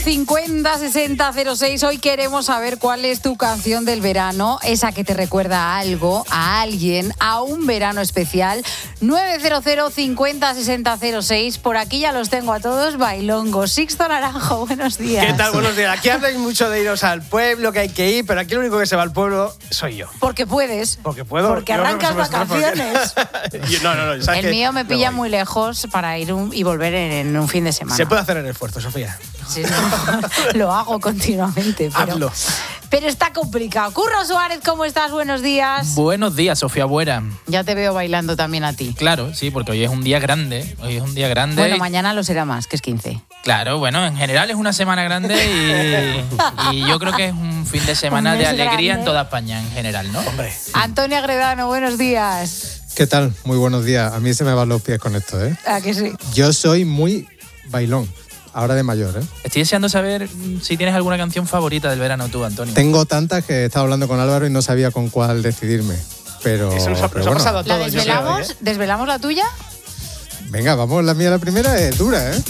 50 60 06. Hoy queremos saber cuál es tu canción del verano, esa que te recuerda a algo, a alguien, a un verano especial. 900 50 60 06. Por aquí ya los tengo a todos. Bailongo. Sixto Naranjo, buenos días. ¿Qué tal? Buenos días. Aquí habláis mucho de iros al pueblo, que hay que ir, pero aquí el único que se va al pueblo soy yo. Porque puedes. Porque puedo. Porque arrancas vacaciones. No. El mío me pilla muy lejos para ir y volver en un fin de semana. Se puede hacer el esfuerzo, Sofía. Sí, no, lo hago continuamente. Hazlo. Pero está complicado. Curro Suárez, ¿cómo estás? Buenos días. Buenos días, Sofía Buera. Ya te veo bailando también a ti. Claro, sí, porque hoy es un día grande. Bueno, mañana lo será más, que es 15. Claro, bueno, en general es una semana grande y yo creo que es un fin de semana de alegría grande en toda España en general, ¿no? Hombre. Antonio Agredano, buenos días. ¿Qué tal? Muy buenos días. A mí se me van los pies con esto, ¿eh? ¿A que sí? Yo soy muy bailón, ahora de mayor, ¿eh? Estoy deseando saber si tienes alguna canción favorita del verano tú, Antonio. Tengo tantas que he estado hablando con Álvaro y no sabía con cuál decidirme. Pero, Eso nos ha pasado a ¿La todos. desvelamos? ¿Desvelamos la tuya? Venga, vamos, la mía la primera es dura, ¿eh?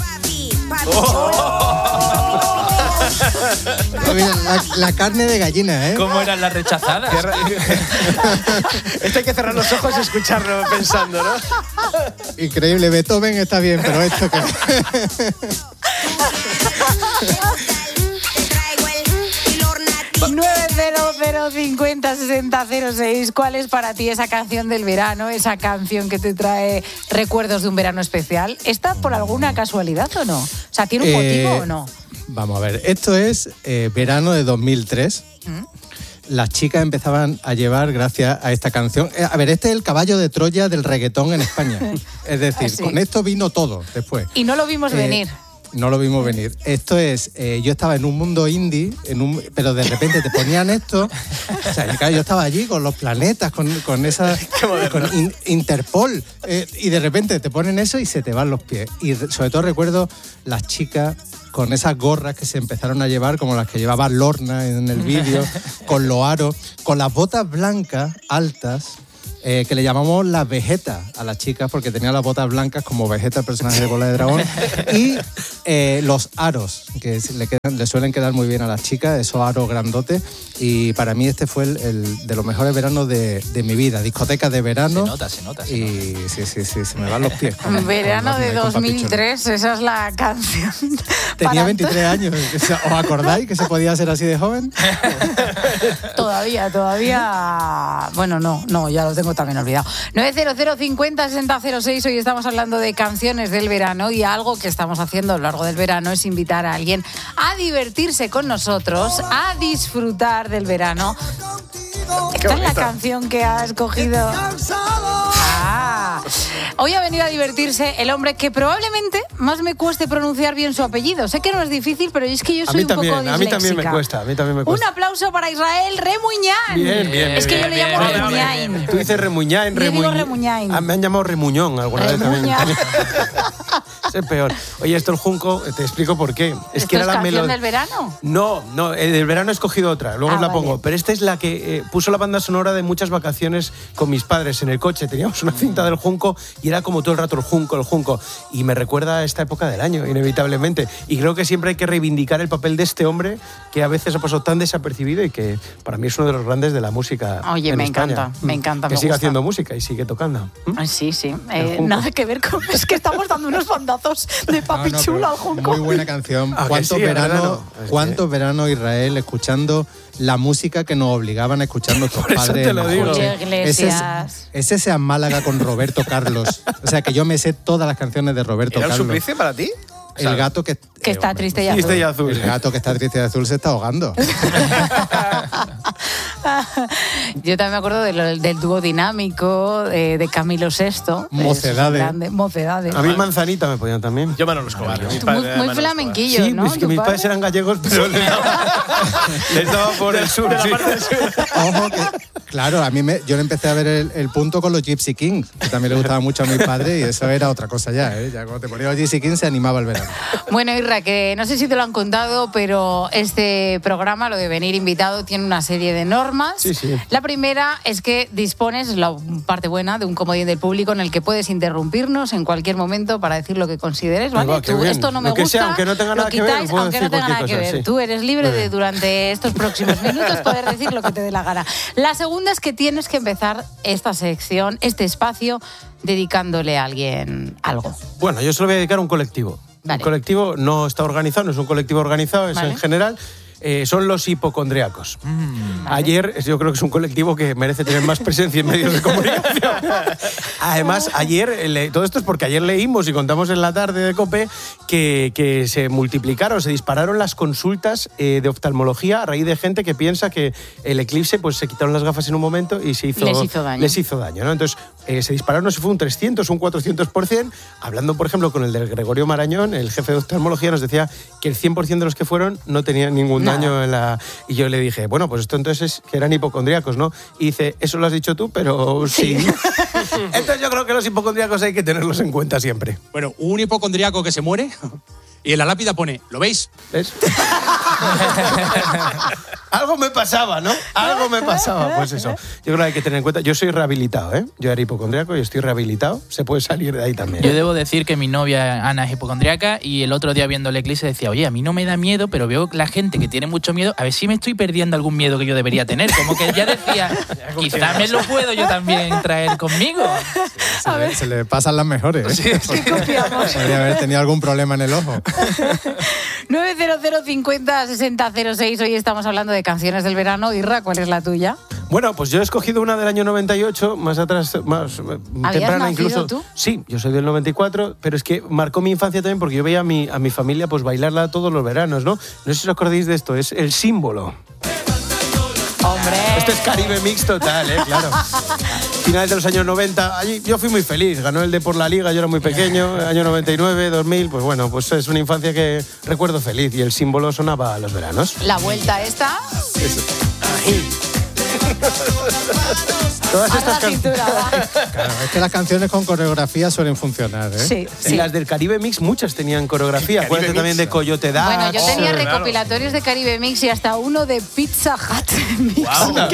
Mira, la carne de gallina, ¿eh? ¿Cómo eran las rechazadas? Esto hay que cerrar los ojos y escucharlo pensando, ¿no? Increíble, Beethoven está bien, pero esto que... 900 50 60 06. ¿Cuál es para ti esa canción del verano? Esa canción que te trae recuerdos de un verano especial. ¿Está por alguna casualidad o no? O sea, ¿tiene un motivo o no? Vamos a ver, esto es verano de 2003. Las chicas empezaban a llevar, gracias a esta canción... A ver, este es el caballo de Troya del reggaetón en España. Es decir, ¿sí? Con esto vino todo después. Y no lo vimos venir. No lo vimos venir. Esto es, yo estaba en un mundo indie, pero de repente te ponían esto. O sea, claro, yo estaba allí con los planetas, con esa, con Interpol, y de repente te ponen eso y se te van los pies. Y sobre todo recuerdo las chicas con esas gorras que se empezaron a llevar, como las que llevaba Lorna en el vídeo, con los aros, con las botas blancas altas. Que le llamamos las Vegeta a las chicas porque tenían las botas blancas como Vegeta, el personaje de Bola de Dragón, y los aros, que le suelen quedar muy bien a las chicas, esos aros grandotes, y para mí este fue el de los mejores veranos de mi vida, discotecas de verano. Se nota. Y sí, se me van los pies. Verano de 2003, esa es la canción. Tenía 23 años, ¿os acordáis que se podía hacer así de joven? Todavía. Bueno, no, ya lo tengo también olvidado. 900 50 60 06. Hoy estamos hablando de canciones del verano y algo que estamos haciendo a lo largo del verano es invitar a alguien a divertirse con nosotros, a disfrutar del verano. Esta es la canción que ha escogido. Hoy ha venido a divertirse el hombre que probablemente más me cueste pronunciar bien su apellido. Sé que no es difícil, pero es que yo soy un poco disléxica. A mí también me cuesta. Un aplauso para Israel Remuñán. Bien. Es que yo le llamo Remuñán. Tú dices Remuñán, Yo digo Remuñán. Me han llamado Remuñón alguna vez también. Es peor. Oye, esto el Junco, te explico por qué. Es que era la canción del verano. No, del verano he escogido otra, luego os la pongo. Pero esta es la que puso la banda sonora de muchas vacaciones con mis padres en el coche. Teníamos una cinta del Junco y era como todo el rato el Junco. Y me recuerda a esta época del año, inevitablemente. Y creo que siempre hay que reivindicar el papel de este hombre que a veces ha pasado tan desapercibido y que para mí es uno de los grandes de la música. Oye, en me España. encanta. Que sigue haciendo música y sigue tocando. Sí. Nada que ver con... Es que estamos dando unos bandazos de papi chulo al Junco. Muy buena canción. ¿Cuántos veranos Israel escuchando la música que nos obligaban a escuchar nuestros padres? Eso te lo digo. Ese sea Málaga con Roberto Carlos. O sea, que yo me sé todas las canciones de Roberto Carlos. ¿Era un suplicio para ti? El gato que está triste y azul. El gato que está triste y azul se está ahogando. Yo también me acuerdo del dúo dinámico de Camilo VI. Mocedades. A mí Manzanita me ponían también. Yo Manolo Escobar. Muy flamenquillo, sí, ¿no? Es que mis padres eran gallegos, pero les daba por el sur. Ojo que, claro, yo le empecé a ver el punto con los Gypsy Kings, que también le gustaba mucho a mis padres, y eso era otra cosa ya, ¿eh? Ya cuando te ponías los Gypsy Kings se animaba el verano. Bueno, Irra, que no sé si te lo han contado, pero este programa, lo de venir invitado, tiene una serie de enormes formas. Sí, sí. La primera es que dispones, la parte buena, de un comodín del público en el que puedes interrumpirnos en cualquier momento para decir lo que consideres, ¿vale? Venga, Tú, esto no me lo que gusta, sea, aunque no tenga lo nada que ver, quitáis, puedo aunque no decir tenga nada cualquier que cosa, ver. sí. Tú eres libre Muy de bien. durante estos próximos minutos poder decir lo que te dé la gana. La segunda es que tienes que empezar esta sección, este espacio, dedicándole a alguien algo. Bueno, yo se lo voy a dedicar a un colectivo. Vale. Un colectivo no está organizado, no es un colectivo organizado, es Vale. en general. Son los hipocondriacos. Ayer, yo creo que es un colectivo que merece tener más presencia en medios de comunicación. Además, ayer, todo esto es porque ayer leímos y contamos en la tarde de COPE que se multiplicaron, se dispararon las consultas de oftalmología a raíz de gente que piensa que el eclipse, pues se quitaron las gafas en un momento y les hizo daño, ¿no? Entonces, se dispararon, no sé si fue un 300 o un 400%. Hablando, por ejemplo, con el del Gregorio Marañón, el jefe de oftalmología, nos decía que el 100% de los que fueron no tenían ningún daño en la... Y yo le dije, bueno, pues esto entonces es que eran hipocondríacos, ¿no? Y dice, eso lo has dicho tú, pero sí. Entonces yo creo que los hipocondríacos hay que tenerlos en cuenta siempre. Bueno, un hipocondríaco que se muere y en la lápida pone, ¿lo veis? ¿Ves? Algo me pasaba, ¿no? Algo me pasaba. Pues eso. Yo creo que hay que tener en cuenta. Yo soy rehabilitado, ¿eh? Yo era hipocondríaco y estoy rehabilitado. Se puede salir de ahí también. Yo debo decir que mi novia Ana es hipocondríaca y el otro día viendo el eclipse decía, oye, a mí no me da miedo, pero veo la gente que tiene mucho miedo, a ver si me estoy perdiendo algún miedo que yo debería tener. Como que ella decía, quizá me lo puedo yo también traer conmigo. Se le pasan las mejores, ¿eh? Sí, confiamos. Podría haber tenido algún problema en el ojo. 900 50 60 06. Hoy estamos hablando de canciones del verano. Irra, ¿cuál es la tuya? Bueno, pues yo he escogido una del año 98, más atrás, más temprana incluso. ¿Tú? Sí, yo soy del 94, pero es que marcó mi infancia también porque yo veía a mi familia pues bailarla todos los veranos, ¿no? No sé si os acordáis de esto, es El Símbolo. ¡Hombre! Este es Caribe Mix total, claro. Finales de los años 90, allí yo fui muy feliz, ganó el Depor la Liga, yo era muy pequeño, año 99, 2000, pues bueno, pues es una infancia que recuerdo feliz y El Símbolo sonaba a los veranos. La vuelta esta. Todas A estas la cintura, va. Claro, es que las canciones con coreografía suelen funcionar, ¿eh? Sí, Y sí. las del Caribe Mix muchas tenían coreografía. Acuérdate también de Coyote Dax. Bueno, yo tenía Claro. recopilatorios de Caribe Mix y hasta uno de Pizza Hut Mix.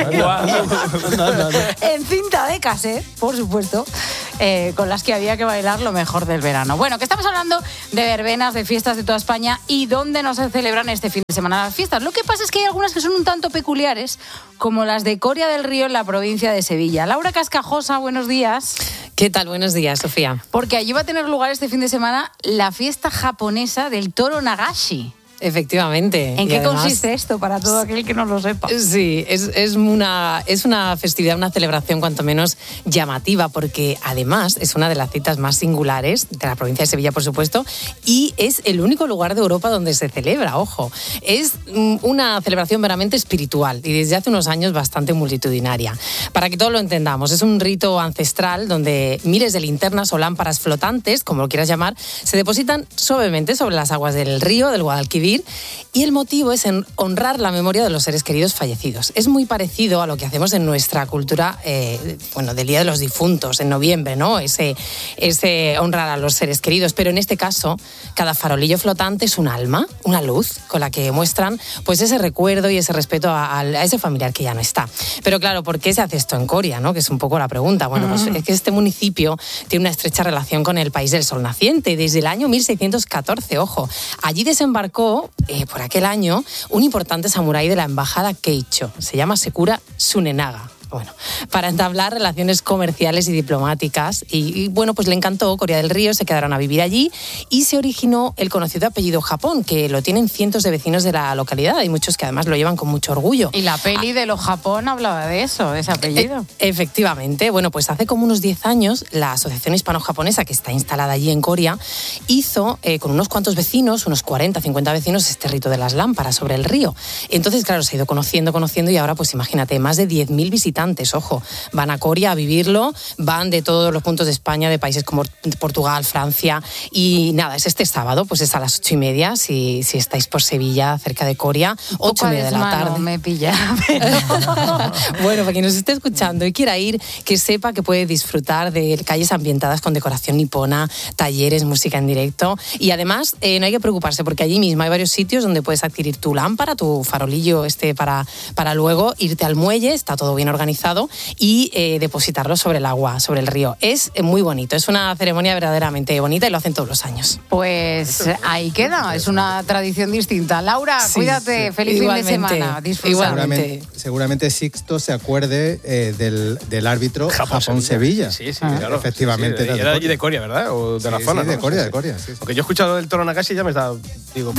En cinta de cassette, por supuesto, con las que había que bailar lo mejor del verano. Bueno, que estamos hablando de verbenas, de fiestas de toda España y dónde no se celebran este fin de semana las fiestas. Lo que pasa es que hay algunas que son un tanto peculiares, como las de Coria del Río en la provincia de Sevilla. Laura Cascajosa, buenos días. ¿Qué tal? Buenos días, Sofía. Porque allí va a tener lugar este fin de semana la fiesta japonesa del toro Nagashi. Efectivamente. ¿En Y qué además, consiste esto para todo aquel que no lo sepa? Sí, es una festividad, una celebración cuanto menos llamativa, porque además es una de las citas más singulares de la provincia de Sevilla, por supuesto, y es el único lugar de Europa donde se celebra, ojo. Es una celebración meramente espiritual y desde hace unos años bastante multitudinaria. Para que todos lo entendamos, es un rito ancestral donde miles de linternas o lámparas flotantes, como lo quieras llamar, se depositan suavemente sobre las aguas del río, del Guadalquivir, y el motivo es honrar la memoria de los seres queridos fallecidos. Es muy parecido a lo que hacemos en nuestra cultura, del Día de los Difuntos, en noviembre, ¿no? Ese honrar a los seres queridos, pero en este caso, cada farolillo flotante es un alma, una luz, con la que muestran pues ese recuerdo y ese respeto a ese familiar que ya no está. Pero claro, ¿por qué se hace esto en Coria, ¿no? Que es un poco la pregunta. Bueno, pues es que este municipio tiene una estrecha relación con el país del sol naciente, desde el año 1614, ojo. Allí desembarcó por aquel año un importante samurái de la embajada Keicho, se llama Sekura Tsunenaga. Bueno, para entablar relaciones comerciales y diplomáticas. Y bueno, pues le encantó Coria del Río, se quedaron a vivir allí y se originó el conocido apellido Japón, que lo tienen cientos de vecinos de la localidad. Hay muchos que además lo llevan con mucho orgullo. Y la peli de los Japón hablaba de eso, de ese apellido. Efectivamente. Bueno, pues hace como unos 10 años la Asociación Hispano-Japonesa, que está instalada allí en Coria, hizo con unos cuantos vecinos, unos 40, 50 vecinos, este rito de las lámparas sobre el río. Entonces, claro, se ha ido conociendo y ahora, pues imagínate, más de 10.000 visitantes visitantes, ojo. Van a Coria a vivirlo, van de todos los puntos de España, de países como Portugal, Francia. Y nada, es este sábado, pues es a las 8:30, si estáis por Sevilla, cerca de Coria, 8:30 de la tarde. Me pilla. Bueno, para quien nos esté escuchando y quiera ir, que sepa que puede disfrutar de calles ambientadas con decoración nipona, talleres, música en directo. Y además, no hay que preocuparse porque allí mismo hay varios sitios donde puedes adquirir tu lámpara, tu farolillo para luego irte al muelle, está todo bien organizado, y depositarlo sobre el agua, sobre el río. Es muy bonito, es una ceremonia verdaderamente bonita y lo hacen todos los años. Pues ahí queda, es una tradición distinta. Laura, Sí, cuídate, sí. feliz fin de semana. Disfruta. Seguramente Sixto se acuerde del árbitro Japón-Sevilla. Sí, claro. Efectivamente. Sí, era allí de Coria, ¿verdad? O de la zona, sí, ¿no? de Coria. Sí. Porque yo he escuchado el Toro Nakashi y ya me estaba... Digo,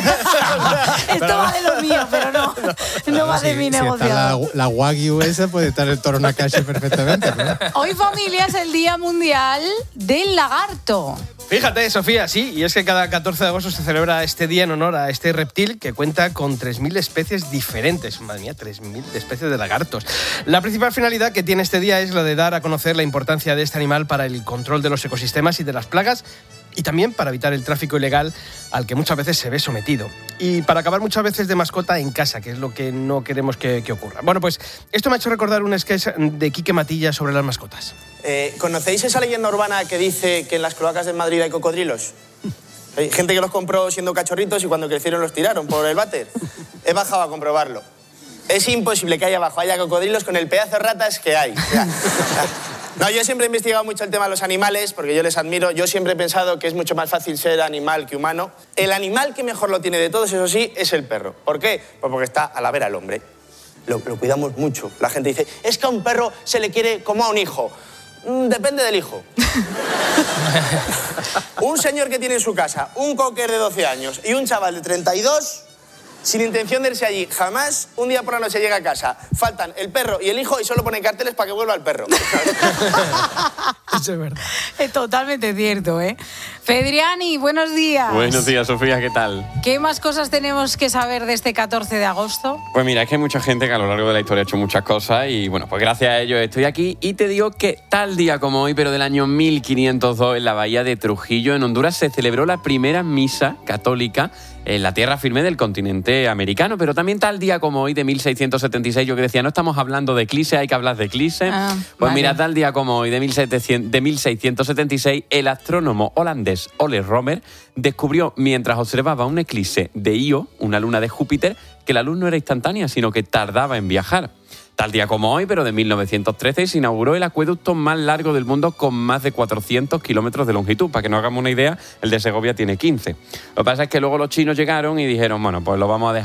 Esto va de lo mío, pero no va de mi negocio. Está la Wagyu esa, puede estar el Toro Nakashi perfectamente, ¿no? Hoy, familia, es el Día Mundial del Lagarto. Fíjate, Sofía, sí, y es que cada 14 de agosto se celebra este día en honor a este reptil que cuenta con 3.000 especies diferentes. Madre mía, 3.000 especies de lagartos. La principal finalidad que tiene este día es la de dar a conocer la importancia de este animal para el control de los ecosistemas y de las plagas, y también para evitar el tráfico ilegal al que muchas veces se ve sometido. Y para acabar muchas veces de mascota en casa, que es lo que no queremos que ocurra. Bueno, pues esto me ha hecho recordar un sketch de Quique Matilla sobre las mascotas. ¿Conocéis esa leyenda urbana que dice que en las cloacas de Madrid hay cocodrilos? Hay gente que los compró siendo cachorritos y cuando crecieron los tiraron por el váter. He bajado a comprobarlo. Es imposible que ahí abajo haya cocodrilos con el pedazo de ratas que hay. No, yo siempre he investigado mucho el tema de los animales, porque yo les admiro. Yo siempre he pensado que es mucho más fácil ser animal que humano. El animal que mejor lo tiene de todos, eso sí, es el perro. ¿Por qué? Pues porque está a la vera al hombre. Lo cuidamos mucho. La gente dice, es que a un perro se le quiere como a un hijo. Depende del hijo. Un señor que tiene en su casa un cocker de 12 años y un chaval de 32... sin intención de irse allí, jamás un día por la noche llega a casa, faltan el perro y el hijo y solo ponen carteles para que vuelva el perro. Eso es verdad. Es totalmente cierto, ¿eh? Fedriani, buenos días. Buenos días, Sofía, ¿qué tal? ¿Qué más cosas tenemos que saber de este 14 de agosto? Pues mira, es que hay mucha gente que a lo largo de la historia ha hecho muchas cosas y bueno, pues gracias a ello estoy aquí y te digo que tal día como hoy, pero del año 1502, en la bahía de Trujillo, en Honduras, se celebró la primera misa católica en la tierra firme del continente americano, pero también tal día como hoy, de 1676, yo que decía, no estamos hablando de eclipse, hay que hablar de eclipse. Pues vale. Mira, tal día como hoy, de 1676, el astrónomo holandés Ole Romer descubrió, mientras observaba un eclipse de Io, una luna de Júpiter, que la luz no era instantánea, sino que tardaba en viajar. Tal día como hoy, pero de 1913, se inauguró el acueducto más largo del mundo con más de 400 kilómetros de longitud. Para que nos hagamos una idea, el de Segovia tiene 15. Lo que pasa es que luego los chinos llegaron y dijeron, bueno, pues lo vamos a dejar